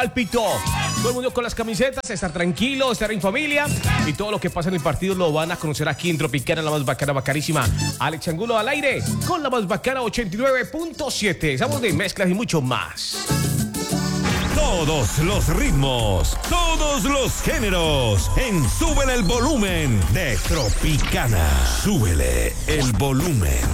Pito. Todo el mundo con las camisetas, estar tranquilo, estar en familia y todo lo que pasa en el partido lo van a conocer aquí en Tropicana, la más bacana, bacanísima. Alex Angulo al aire con la más bacana 89.7. Estamos de mezclas y mucho más. Todos los ritmos, todos los géneros, en Súbele el Volumen de Tropicana. Súbele el volumen.